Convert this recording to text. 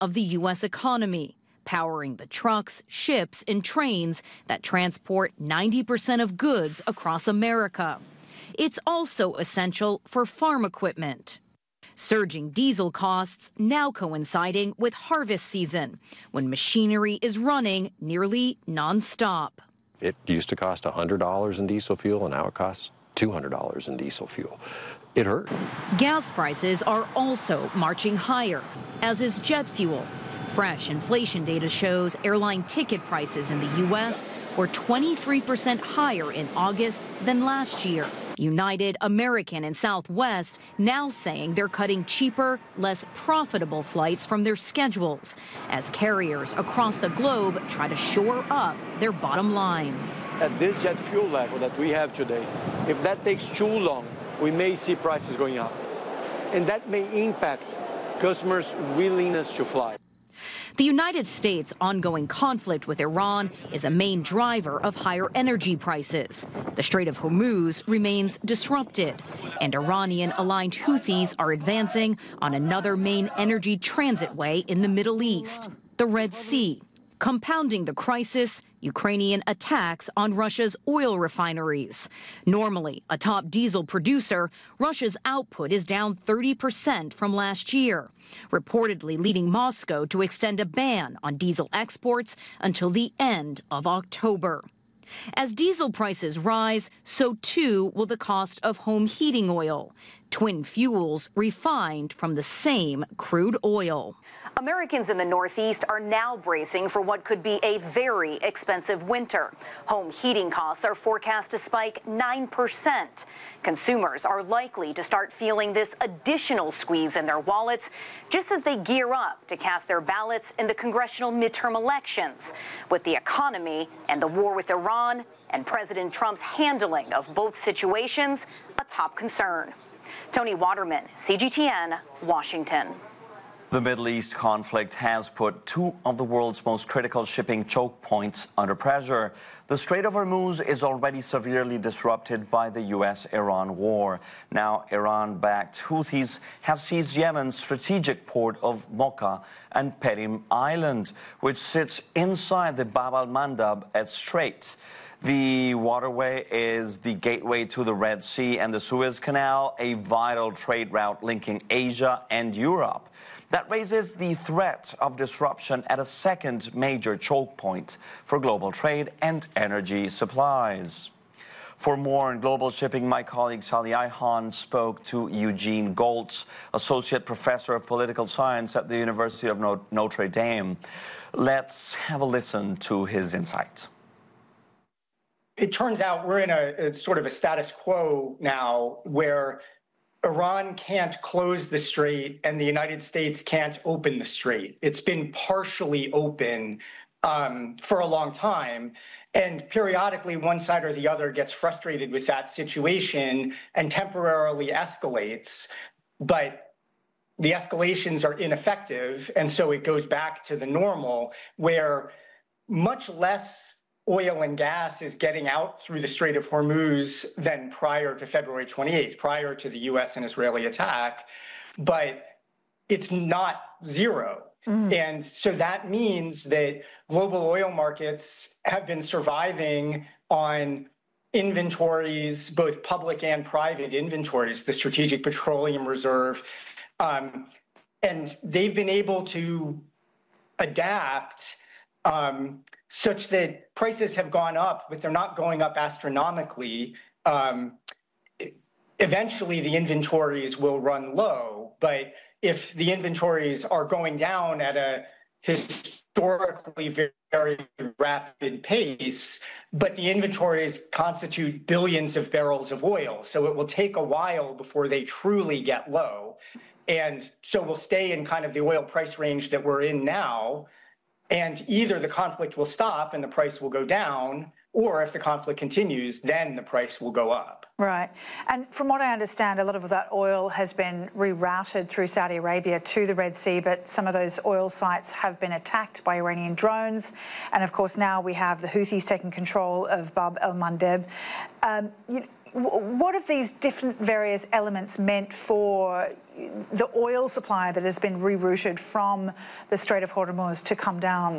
of the U.S. economy, powering the trucks, ships, and trains that transport 90% of goods across America. It's also essential for farm equipment. Surging diesel costs now coinciding with harvest season, when machinery is running nearly nonstop. It used to cost $100 in diesel fuel, and now it costs $200 in diesel fuel. It hurt. Gas prices are also marching higher, as is jet fuel. Fresh inflation data shows airline ticket prices in the U.S. were 23% higher in August than last year. United, American, and Southwest now saying they're cutting cheaper, less profitable flights from their schedules as carriers across the globe try to shore up their bottom lines. At this jet fuel level that we have today, if that takes too long, we may see prices going up. And that may impact customers' willingness to fly. The United States' ongoing conflict with Iran is a main driver of higher energy prices. The Strait of Hormuz remains disrupted, and Iranian-aligned Houthis are advancing on another main energy transit way in the Middle East, the Red Sea. Compounding the crisis, Ukrainian attacks on Russia's oil refineries. Normally a top diesel producer, Russia's output is down 30% from last year, reportedly leading Moscow to extend a ban on diesel exports until the end of October. As diesel prices rise, so too will the cost of home heating oil, twin fuels refined from the same crude oil. Americans in the Northeast are now bracing for what could be a very expensive winter. Home heating costs are forecast to spike 9%. Consumers are likely to start feeling this additional squeeze in their wallets just as they gear up to cast their ballots in the congressional midterm elections, with the economy and the war with Iran and President Trump's handling of both situations a top concern. Tony Waterman, CGTN, Washington. The Middle East conflict has put two of the world's most critical shipping choke points under pressure. The Strait of Hormuz is already severely disrupted by the U.S.-Iran war. Now, Iran-backed Houthis have seized Yemen's strategic port of Mocha and Perim Island, which sits inside the Bab al-Mandab Strait. The waterway is the gateway to the Red Sea and the Suez Canal, a vital trade route linking Asia and Europe. That raises the threat of disruption at a second major choke point for global trade and energy supplies. For more on global shipping, my colleague Sally Ihan spoke to Eugene Goltz, Associate Professor of Political Science at the University of Notre Dame. Let's have a listen to his insights. It turns out we're in a sort of a status quo now where Iran can't close the strait and the United States can't open the strait. It's been partially open for a long time. And periodically, one side or the other gets frustrated with that situation and temporarily escalates. But the escalations are ineffective. And so it goes back to the normal where much less oil and gas is getting out through the Strait of Hormuz than prior to February 28th, prior to the U.S. and Israeli attack, but it's not zero. And so that means that global oil markets have been surviving on inventories, both public and private inventories, the Strategic Petroleum Reserve, and they've been able to adapt such that prices have gone up, but they're not going up astronomically. Eventually, the inventories will run low, but if the inventories are going down at a historically very rapid pace, but the inventories constitute billions of barrels of oil, so it will take a while before they truly get low. And so we'll stay in kind of the oil price range that we're in now, and either the conflict will stop and the price will go down, or if the conflict continues, then the price will go up. Right. And from what I understand, a lot of that oil has been rerouted through Saudi Arabia to the Red Sea, but some of those oil sites have been attacked by Iranian drones. And of course, now we have the Houthis taking control of Bab al-Mandeb. What have these different various elements meant for the oil supply that has been rerouted from the Strait of Hormuz to come down?